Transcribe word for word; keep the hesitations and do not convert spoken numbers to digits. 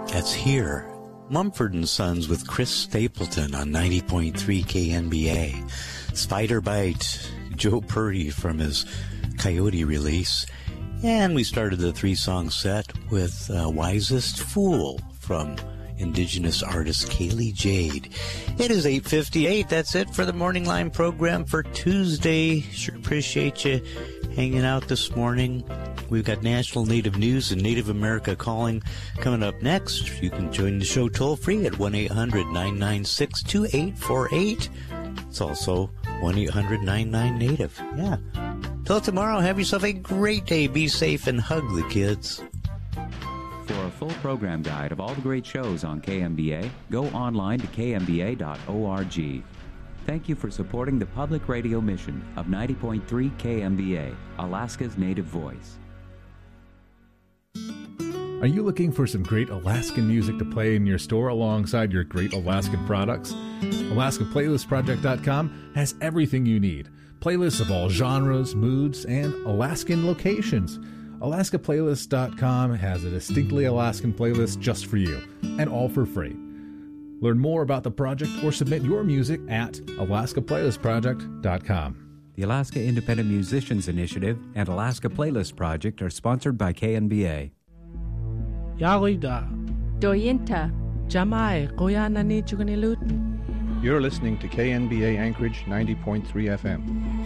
That's Here. Mumford and Sons with Chris Stapleton on ninety point three K N B A. Spider Bite, Joe Purdy from his Coyote release. And we started the three-song set with uh, Wisest Fool from Indigenous artist Kaylee Jade. It is eight fifty-eight. That's it for the Morning Line program for Tuesday. Sure appreciate you hanging out this morning. We've got National Native News and Native America Calling coming up next. You can join the show toll-free at one eight hundred nine nine six two eight four eight. It's also one eight hundred nine nine native. Yeah. Till tomorrow, have yourself a great day. Be safe and hug the kids. For a full program guide of all the great shows on K M B A, go online to k m b a dot org. Thank you for supporting the public radio mission of ninety point three K M B A, Alaska's native voice. Are you looking for some great Alaskan music to play in your store alongside your great Alaskan products? Alaska Playlist Project dot com has everything you need. Playlists of all genres, moods, and Alaskan locations. Alaska Playlist dot com has a distinctly Alaskan playlist just for you, and all for free. Learn more about the project or submit your music at Alaska Playlist Project dot com. The Alaska Independent Musicians Initiative and Alaska Playlist Project are sponsored by K N B A. Yalida. Doyinta. Jamai, Koyanani Chuganilut. You're listening to K N B A Anchorage ninety point three F M.